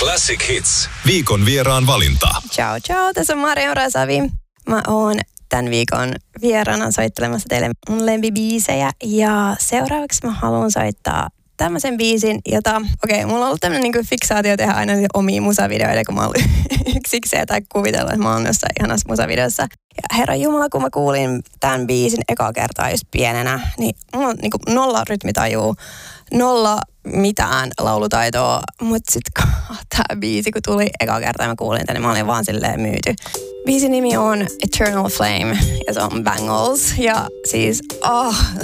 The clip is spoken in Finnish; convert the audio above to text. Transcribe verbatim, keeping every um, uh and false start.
Classic Hits. Viikon vieraan valinta. Ciao, ciao. Tässä on Mariam Rasavi. Mä oon tämän viikon vieraana soittelemassa teille mun lempibiisejä. Ja seuraavaksi mä haluan soittaa tämmöisen biisin, jota... Okei, okay, mulla on ollut tämmönen niinku fiksaatio tehdä aina omia musavideoita, kun mä oon yksikseen tai kuvitella, että mä oon jossain ihanassa musavideossa. Ja herra jumala, kun mä kuulin tämän biisin ekaa kertaa just pienenä, niin mulla on niinku nolla rytmitajua, nolla mitään laulutaitoa, mutta sitten tämä biisi, kun tuli ekaa kertaa ja mä kuulin tänne, mä olin vaan silleen myyty. Biisin nimi on Eternal Flame ja se on Bangles. Ja siis, oh,